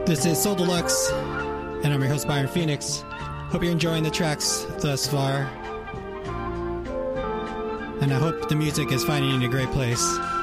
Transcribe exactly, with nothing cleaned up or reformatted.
This is Soul Deluxe, and I'm your host, Byron Phoenix. Hope you're enjoying the tracks thus far. And I hope the music is finding you in a great place.